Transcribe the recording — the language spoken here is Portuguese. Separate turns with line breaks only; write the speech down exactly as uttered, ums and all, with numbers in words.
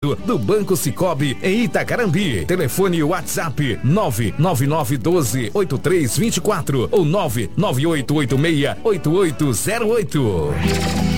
oferecimento do Banco Sicoob em Itacarambi. Telefone WhatsApp nove nove nove um dois oito três dois quatro ou nove nove oito oito seis oito oito zero oito.